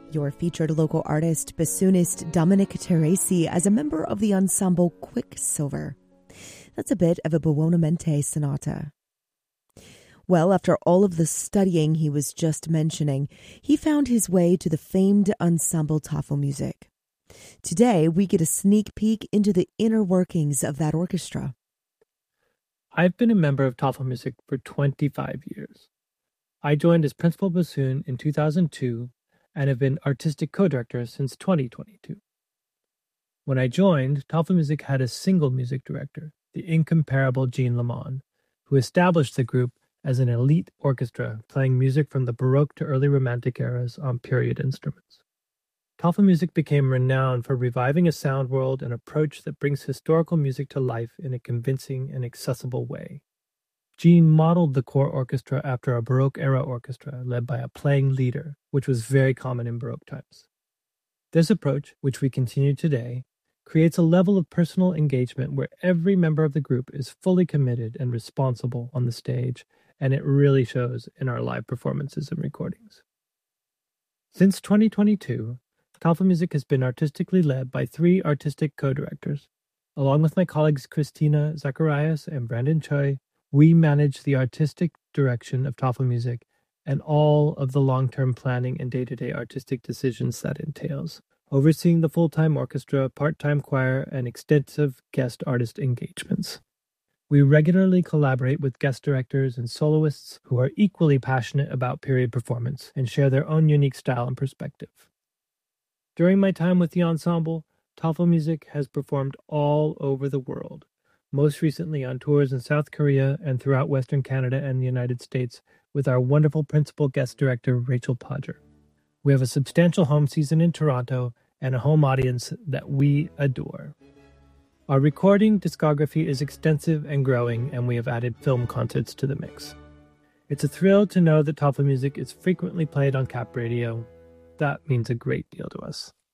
Your featured local artist, bassoonist Dominic Teresi, as a member of the ensemble Quicksilver. That's a bit of a Buonamente sonata. Well, after all of the studying he was just mentioning, he found his way to the famed ensemble Tafelmusik. Today, we get a sneak peek into the inner workings of that orchestra. I've been a member of Tafelmusik for 25 years. I joined as principal bassoon in 2002 and have been artistic co-director since 2022. When I joined, Tafelmusik had a single music director, the incomparable Jean Lamond, who established the group as an elite orchestra playing music from the Baroque to early Romantic eras on period instruments. Tafelmusik became renowned for reviving a sound world and approach that brings historical music to life in a convincing and accessible way. Jean modeled the core orchestra after a Baroque-era orchestra led by a playing leader, which was very common in Baroque times. This approach, which we continue today, creates a level of personal engagement where every member of the group is fully committed and responsible on the stage, and it really shows in our live performances and recordings. Since 2022, Tafelmusik has been artistically led by 3 artistic co-directors. Along with my colleagues Christina Zacharias and Brandon Choi, we manage the artistic direction of Tafelmusik and all of the long-term planning and day-to-day artistic decisions that entails, overseeing the full-time orchestra, part-time choir, and extensive guest artist engagements. We regularly collaborate with guest directors and soloists who are equally passionate about period performance and share their own unique style and perspective. During my time with the ensemble, Tafelmusik has performed all over the world, most recently on tours in South Korea and throughout Western Canada and the United States with our wonderful principal guest director, Rachel Podger. We have a substantial home season in Toronto and a home audience that we adore. Our recording discography is extensive and growing, and we have added film concerts to the mix. It's a thrill to know that Tafelmusik is frequently played on Cap Radio. That means a great deal to us.